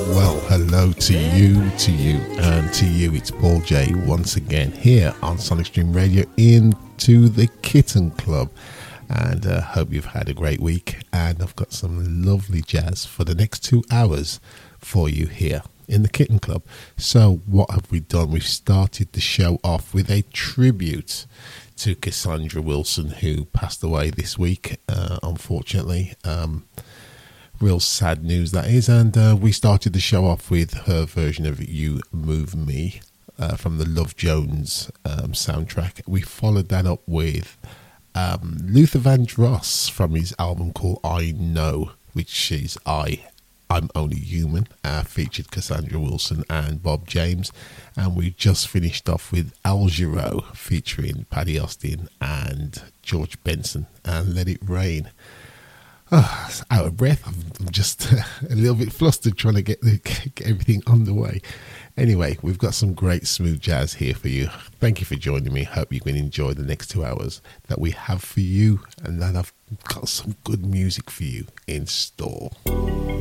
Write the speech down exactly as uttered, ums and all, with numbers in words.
Well, hello to you, to you, and to you. It's Paul J once again here on Sonic Stream Radio into the Kitten Club. And I uh, hope you've had a great week. And I've got some lovely jazz for the next two hours for you here in the Kitten Club. So what have we done? We've started the show off with a tribute to Cassandra Wilson, who passed away this week, uh, unfortunately. Um, real sad news that is. And uh, we started the show off with her version of You Move Me uh, from the Love Jones um, soundtrack. We followed that up with um, Luther Vandross from his album called I Know, which is I, I'm Only Human, uh, featured Cassandra Wilson and Bob James. And we just finished off with Al Jarreau featuring Paddy Austin and George Benson and Let It Rain. Oh, out of breath. I'm just uh, a little bit flustered trying to get, the, get everything underway. Anyway, we've got some great smooth jazz here for you. Thank you for joining me. Hope you can enjoy the next two hours that we have for you, and that I've got some good music for you in store.